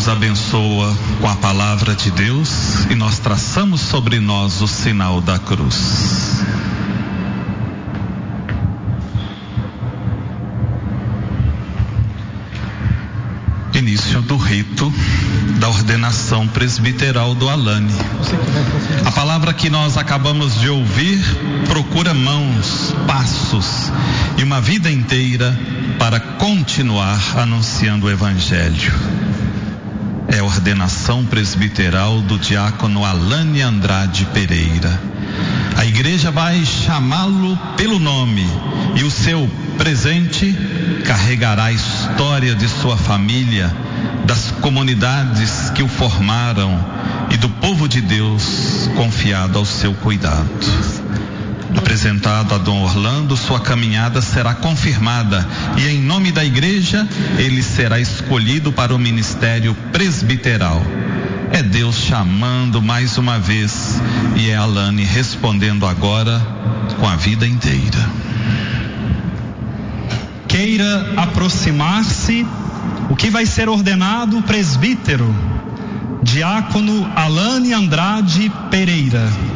nos abençoa com a palavra de Deus e nós traçamos sobre nós o sinal da cruz. Início do rito da ordenação presbiteral do Alane. A palavra que nós acabamos de ouvir procura mãos, passos e uma vida inteira para continuar anunciando o Evangelho. É a ordenação presbiteral do diácono Alane Andrade Pereira. A igreja vai chamá-lo pelo nome e o seu presente carregará a história de sua família, das comunidades que o formaram e do povo de Deus confiado ao seu cuidado. Apresentado a Dom Orlando, sua caminhada será confirmada e em nome da igreja ele será escolhido para o ministério presbiteral. É Deus chamando mais uma vez e é Alane respondendo agora com a vida inteira. Queira aproximar-se o que vai ser ordenado presbítero, diácono Alane Andrade Pereira.